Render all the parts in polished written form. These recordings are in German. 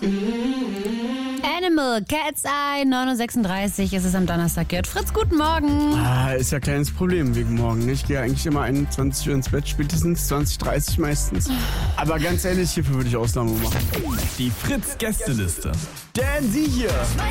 Animal, Cat's Eye, 9.36 Uhr ist es am Donnerstag. Gerd Fritz, guten Morgen. Ist ja ein kleines Problem wegen morgen. Ich gehe eigentlich immer 21 Uhr ins Bett, spätestens 20:30 meistens. Aber ganz ehrlich, hierfür würde ich Ausnahme machen. Die Fritz-Gästeliste. Denn sie hier,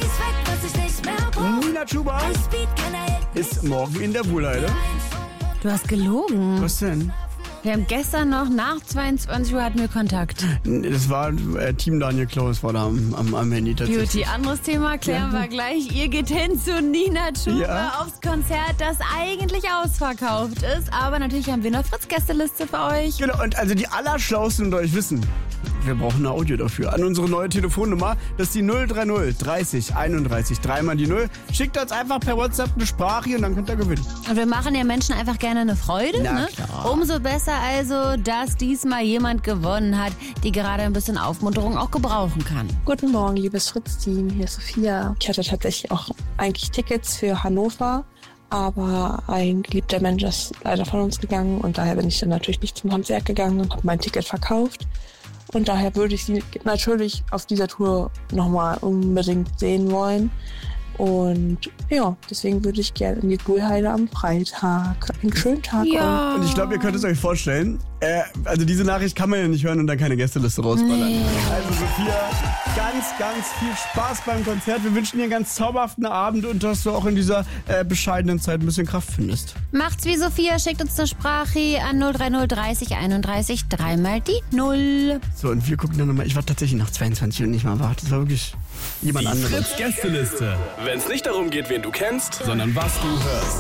Nina Chuba, ist morgen in der Wuhlheide. Du hast gelogen. Was denn? Wir haben gestern noch nach 22 Uhr hatten wir Kontakt. Das war Team Daniel Klaus war da am Handy tatsächlich. Beauty, anderes Thema klären wir gleich. Ihr geht hin zu Nina Chuba aufs Konzert, das eigentlich ausverkauft ist. Aber natürlich haben wir noch Fritz-Gästeliste für euch. Genau, und also die Allerschlausten unter euch wissen, wir brauchen ein Audio dafür. An unsere neue Telefonnummer, das ist die 030 30 31 3 die 0. Schickt uns einfach per WhatsApp eine Sprache und dann könnt ihr gewinnen. Und wir machen ja Menschen einfach gerne eine Freude. Na Ne? klar. Umso besser also, dass diesmal jemand gewonnen hat, die gerade ein bisschen Aufmunterung auch gebrauchen kann. Guten Morgen, liebes Fritz-Team, hier ist Sophia. Ich hatte tatsächlich auch eigentlich Tickets für Hannover, aber ein geliebter Mensch ist leider von uns gegangen und daher bin ich dann natürlich nicht zum Konzert gegangen und habe mein Ticket verkauft. Und daher würde ich sie natürlich auf dieser Tour nochmal unbedingt sehen wollen. Und ja, deswegen würde ich gerne in die Wuhlheide am Freitag. Einen schönen Tag. Ja. Und ich glaube, ihr könnt es euch vorstellen, also diese Nachricht kann man ja nicht hören und dann keine Gästeliste rausballern. Nee. Also Sophia, ganz viel Spaß beim Konzert. Wir wünschen dir einen ganz zauberhaften Abend und dass du auch in dieser bescheidenen Zeit ein bisschen Kraft findest. Macht's wie Sophia, schickt uns eine Sprache an 030 30 31 3 die 0. So, und wir gucken dann nochmal. Ich war tatsächlich nach 22 Uhr nicht mal wach. Das war wirklich jemand Die anderes. Fritz-Gästeliste. Wenn es nicht darum geht, wen du kennst, sondern was du hörst.